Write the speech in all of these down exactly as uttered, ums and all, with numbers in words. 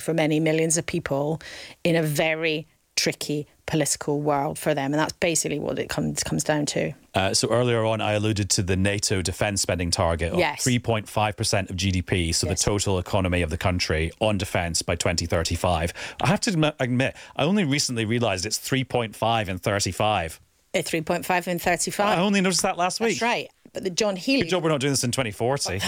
for many millions of people in a very tricky political world for them. And that's basically what it comes comes down to. Uh, so earlier on, I alluded to the NATO defence spending target of yes. three point five percent of G D P, so yes. the total economy of the country on defence by twenty thirty-five. I have to admit, I only recently realised it's three point five and thirty-five. It's three point five and thirty-five. I only noticed that last week. That's right. But the John Healey... Good job we're not doing this in twenty forty.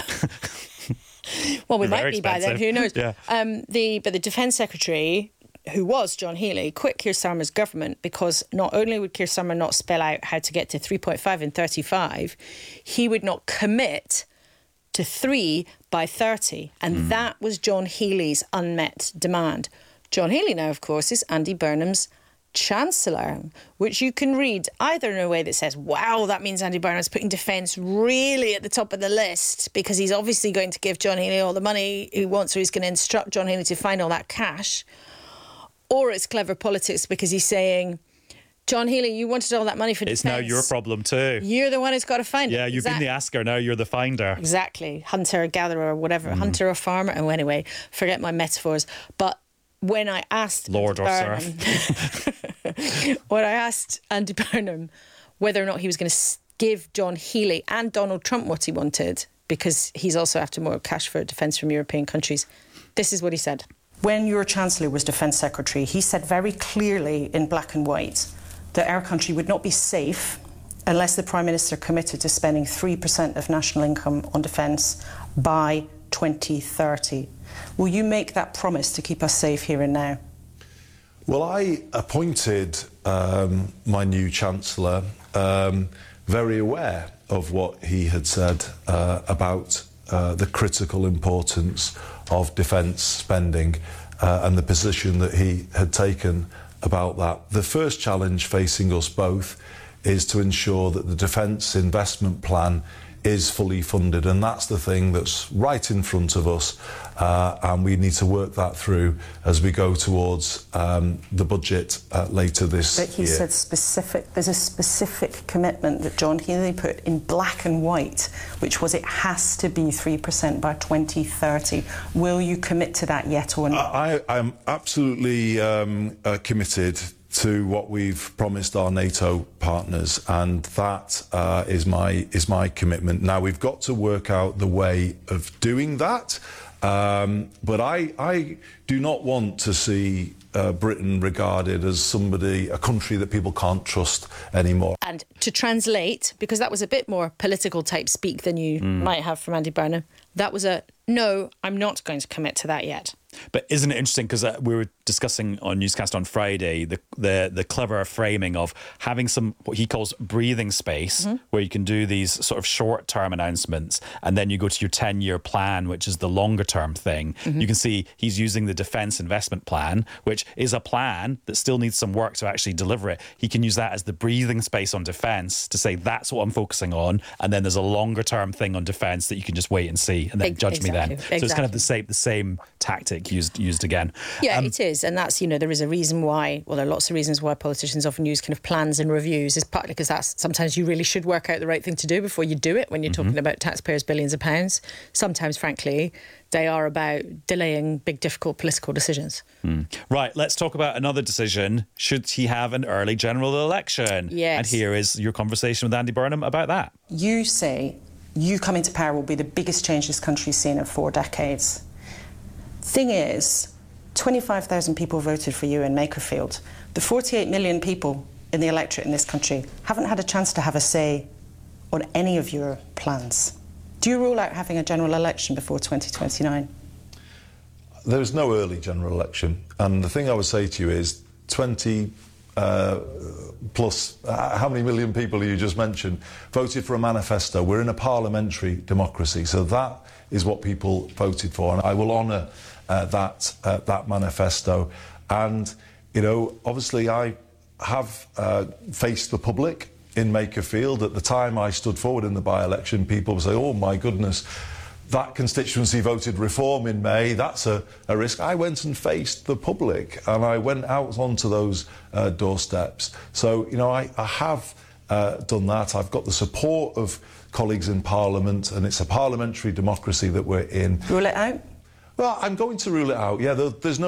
Well, we We're might be expensive. by then, who knows? Yeah. Um, the But the Defence Secretary, who was John Healey, quit Keir Starmer's government because not only would Keir Starmer not spell out how to get to three point five and thirty-five, he would not commit to three by thirty. And mm. that was John Healey's unmet demand. John Healey now, of course, is Andy Burnham's Chancellor, which you can read either in a way that says, wow, that means Andy Burnham's putting defence really at the top of the list because he's obviously going to give John Healey all the money he wants, or he's going to instruct John Healey to find all that cash. Or it's clever politics because he's saying, John Healey, you wanted all that money for defence. It's now your problem too. You're the one who's got to find yeah, it. Yeah, you've exactly. been the asker, now you're the finder. Exactly. Hunter, gatherer, or whatever. Mm. Hunter or farmer. Oh, anyway, forget my metaphors. But when I asked Lord or Burnham, serf. when I asked Andy Burnham whether or not he was going to give John Healey and Donald Trump what he wanted, because he's also after more cash for defence from European countries, this is what he said. When your Chancellor was Defence Secretary, he said very clearly in black and white that our country would not be safe unless the Prime Minister committed to spending three percent of national income on defence by twenty thirty. Will you make that promise to keep us safe here and now? Well, I appointed um, my new Chancellor um, very aware of what he had said uh, about uh, the critical importance of defence spending uh, and the position that he had taken about that. The first challenge facing us both is to ensure that the defence investment plan is fully funded, and that's the thing that's right in front of us, uh, and we need to work that through as we go towards um, the budget uh, later this year. But he year. said specific, there's a specific commitment that John Healey put in black and white, which was it has to be three percent by twenty thirty. Will you commit to that yet or not? I, I'm absolutely um, uh, committed to what we've promised our NATO partners, and that uh, is my is my commitment. Now, we've got to work out the way of doing that, um, but I, I do not want to see uh, Britain regarded as somebody, a country that people can't trust anymore. And to translate, because that was a bit more political type speak than you mm. might have from Andy Burnham, that was a, no, I'm not going to commit to that yet. But isn't it interesting, because uh, we were discussing on Newscast on Friday the, the the clever framing of having some what he calls breathing space, mm-hmm. where you can do these sort of short-term announcements and then you go to your ten-year plan, which is the longer-term thing. Mm-hmm. You can see he's using the defence investment plan, which is a plan that still needs some work to actually deliver it. He can use that as the breathing space on defence to say that's what I'm focusing on, and then there's a longer-term thing on defence that you can just wait and see and then judge exactly. me then. Exactly. So it's kind of the same the same tactic used used again. Yeah, um, it is. And that's, you know, there is a reason why, well, there are lots of reasons why politicians often use kind of plans and reviews, is partly because that's sometimes you really should work out the right thing to do before you do it when you're mm-hmm. talking about taxpayers' billions of pounds. Sometimes, frankly, they are about delaying big, difficult political decisions. Mm. Right, let's talk about another decision. Should he have an early general election? Yes. And here is your conversation with Andy Burnham about that. You say you coming to power will be the biggest change this country's seen in four decades. Thing is, twenty-five thousand people voted for you in Makerfield. The forty-eight million people in the electorate in this country haven't had a chance to have a say on any of your plans. Do you rule out having a general election before twenty twenty-nine? There's no early general election, and the thing I would say to you is twenty uh, plus, uh, how many million people you just mentioned, voted for a manifesto. We're in a parliamentary democracy, so that is what people voted for, and I will honour uh, that uh, that manifesto. And, you know, obviously I have uh, faced the public in Makerfield. At the time I stood forward in the by-election, people would say, oh my goodness, that constituency voted Reform in May, that's a, a risk. I went and faced the public, and I went out onto those uh, doorsteps. So, you know, I, I have uh, done that. I've got the support of colleagues in Parliament, and it's a parliamentary democracy that we're in. Rule it out? Well, I'm going to rule it out, yeah. There, there's no